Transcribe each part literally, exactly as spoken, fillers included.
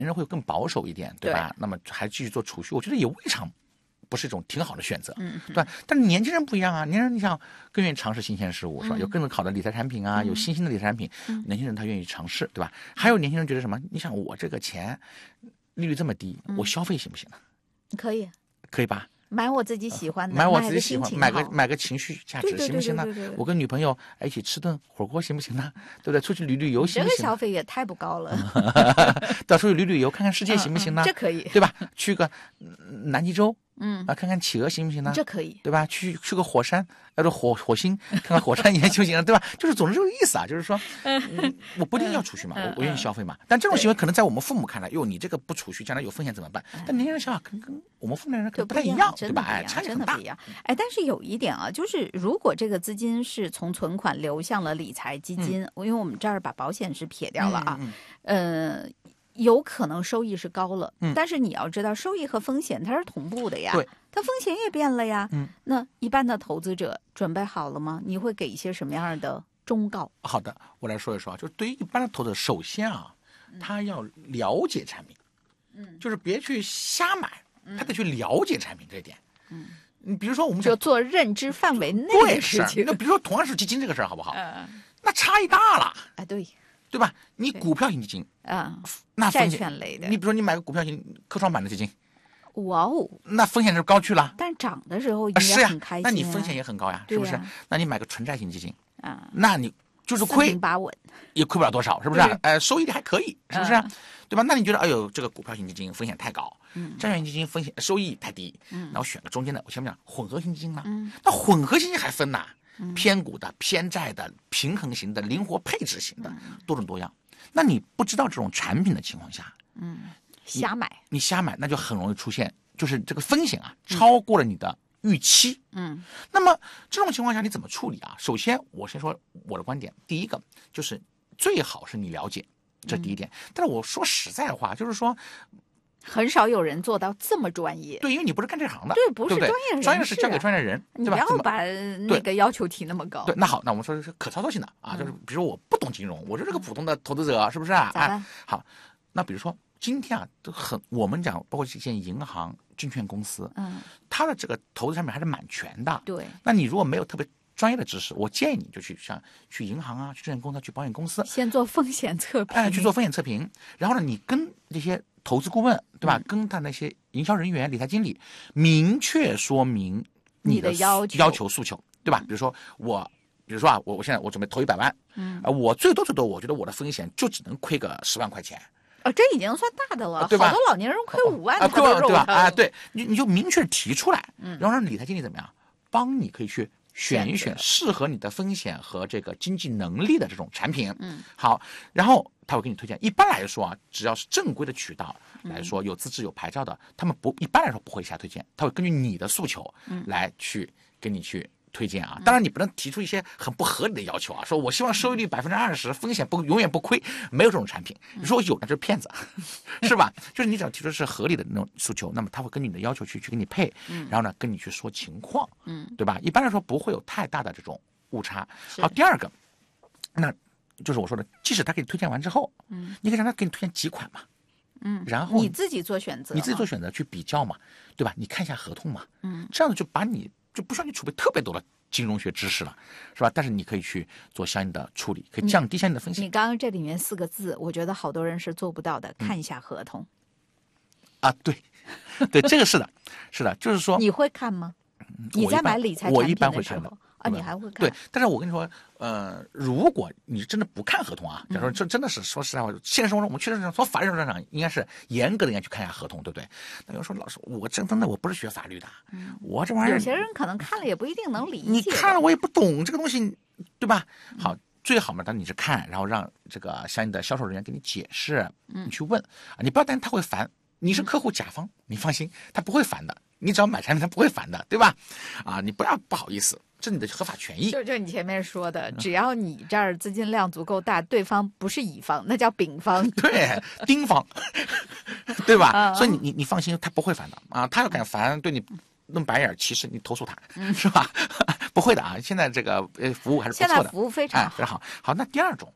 人会更保守一点，对吧？对，那么还继续做储蓄，我觉得也未尝不是一种挺好的选择，嗯，对吧？但是年轻人不一样啊，年轻人你想更愿意尝试新鲜事物，是吧？嗯、有更好的理财产品啊，嗯、有新兴的理财产品，嗯、年轻人他愿意尝试，对吧？还有年轻人觉得什么？你想我这个钱利率这么低，嗯、我消费行不行呢？ 可以， 可以吧？ 买我自己喜欢的， 买我自己喜欢，买个个买个情绪价值行不行呢？我跟女朋友一起吃顿火锅行不行呢？对不对？出去旅旅游行不行？ 这个消费也太不高了。 到处旅旅游看看世界行不行呢？ 嗯嗯、这可以， 对吧？去个南极洲， 嗯啊，看看企鹅行不行呢？ 这可以， 对吧？去去个火山，呃，火火星看看火山岩行不行呢？对吧？就是总之这个意思啊，就是说，嗯、我不一定要储蓄嘛， 嗯、 我我愿意消费嘛。但这种行为可能在我们父母看来，哟，你这个不储蓄，将来有风险怎么办？但年轻人想法跟跟我们父母人可能不太一样，对吧？哎，差异很大。 不一样，哎，但是有一点啊，就是如果这个资金是从存款流向了理财基金，嗯、因为我们这儿把保险是撇掉了啊，嗯嗯、呃，有可能收益是高了，嗯、但是你要知道，收益和风险它是同步的呀， 对， 它风险也变了呀， 嗯， 那一般的投资者准备好了吗？你会给一些什么样的忠告？ 好的，我来说一说啊，就是对于一般的投资者，首先啊，他要了解产品，嗯，就是别去瞎买，他得去了解产品这一点，嗯。你比如说，我们就做认知范围内的事情。 那比如说，同样是基金这个事儿，好不好？嗯，那差异大了。 哎，对， 对吧？你股票型基金啊， 那债券类的， 你比如说你买个股票型科创板的基金， 哇哦， 那风险就高去了。 但涨的时候应该很开心、啊啊，那你风险也很高呀，是不是？那你买个纯债型基金啊， 那你就是亏， 四平八稳， 也亏不了多少，是不是？呃，收益率还可以，是不是？嗯、对吧？那你觉得，哎呦，这个股票型基金风险太高，嗯，债券基金风险收益太低，嗯，那我选个中间的，我前面讲混合型基金呢，嗯，那混合型基金还分呐、嗯，偏股的、偏债的、平衡型的、灵活配置型的，嗯、多种多样。那你不知道这种产品的情况下， 嗯，瞎买， 你, 你瞎买，那就很容易出现，就是这个风险啊，超过了你的预期， 嗯， 那么这种情况下你怎么处理啊？首先，我先说我的观点，第一个就是最好是你了解。这第一点，嗯、但是我说实在话，就是说， 很少有人做到这么专业。 对，因为你不是干这行的， 对，不是专业人士， 专业是交给专业人， 你不要把那个要求提那么高。 对，那好，那我们说的是可操作性的啊，嗯、就是比如说我不懂金融，我就是个普通的投资者，是不是啊？ 咋办？ 好，那比如说今天啊，都很我们讲，包括这些银行、证券公司，嗯，它的这个投资产品还是蛮全的。 对， 那你如果没有特别专业的知识，我建议你就去像去银行啊，去证券公司、去保险公司， 先做风险测评， 哎，去做风险测评。然后呢，你跟这些投资顾问，对吧？嗯、跟他那些营销人员、理财经理，明确说明你的要求、 要求诉求，对吧？比如说我，比如说啊，我我现在我准备投一百万，嗯，啊、呃，我最多最多，我觉得我的风险就只能亏个十万块钱。 哦，这已经算大的了， 对吧？ 好多老年人亏五万， 啊，亏五万，对吧？啊，对，你你就明确提出来，嗯，然后让理财经理怎么样，帮你可以去。选一选适合你的风险和这个经济能力的这种产品，嗯，好，然后他会给你推荐。一般来说啊，只要是正规的渠道来说，有资质、有牌照的，他们不一般来说不会瞎推荐，他会根据你的诉求来去给你去推荐啊。当然，你不能提出一些很不合理的要求啊，说我希望收益率百分之二十，风险不永远不亏，没有这种产品。你说有那就是骗子，是吧？就是你只要提出是合理的那种诉求，那么他会根据你的要求去去给你配，然后呢跟你去说情况，嗯，对吧？一般来说不会有太大的这种误差。好，第二个，那就是我说的，即使他给你推荐完之后，嗯，你可以让他给你推荐几款嘛。 嗯， 然后你自己做选择， 你自己做选择去比较嘛，对吧？你看一下合同嘛，嗯，这样子就把你就不需要你储备特别多的金融学知识了，是吧？但是你可以去做相应的处理，可以降低相应的风险。 你刚刚这里面四个字，我觉得好多人是做不到的，看一下合同。 嗯、啊，对，对，这个是的，是的，就是说你会看吗？你在买理财产品的时候啊，你还会看？ 对，但是我跟你说，呃，如果你真的不看合同啊，假如说这真的是说实在话，现实生活中我们确实从法律上讲应该是严格的应该去看一下合同，对不对？那有人说老师，我真真的我不是学法律的，嗯、我这玩意儿有些人可能看了也不一定能理解， 你看了我也不懂这个东西，对吧？好。最好嘛，当你是看，然后让这个相应的销售人员给你解释，你去问啊，你不要担心他会烦，你是客户甲方，你放心，他不会烦的，你只要买产品，他不会烦的，对吧？啊，你不要不好意思，这是你的合法权益。 就就你前面说的，只要你这儿资金量足够大，对方不是乙方，那叫丙方， 对，丁方，对吧？所以你你你放心，他不会烦的啊，他要敢烦，对你弄白眼歧视，你投诉他，嗯、是吧？不会的啊，现在这个呃服务还是不错的， 现在服务非常好， 哎、非常好。好，那第二种，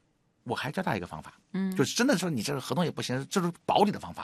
我还教大家一个方法，嗯，就是真的说你这个合同也不行，这是保底的方法。